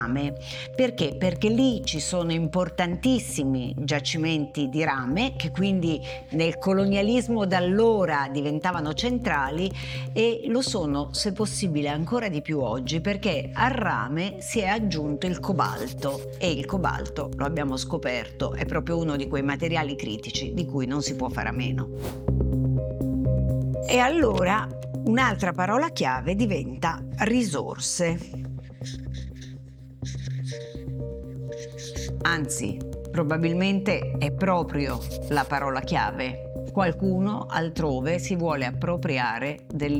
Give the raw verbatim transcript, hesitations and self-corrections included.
rame. Perché? Perché lì ci sono importantissimi giacimenti di rame che quindi nel colonialismo d'allora diventavano centrali e lo sono, se possibile, ancora di più oggi, perché al rame si è aggiunto il cobalto e il cobalto, lo abbiamo scoperto, è proprio uno di quei materiali critici di cui non si può fare a meno. E allora un'altra parola chiave diventa risorse. Anzi, probabilmente è proprio la parola chiave. Qualcuno altrove si vuole appropriare delle